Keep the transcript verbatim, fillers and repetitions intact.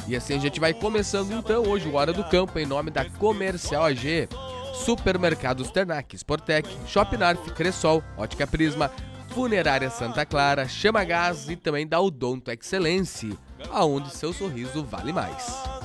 E assim a gente vai começando então hoje o Hora do Campo em nome da Comercial A G, Supermercados Ternac, Sportec, Shopping Narf, Cressol, Ótica Prisma, Funerária Santa Clara, Chama Gás e também da Odonto Excelência, aonde seu sorriso vale mais.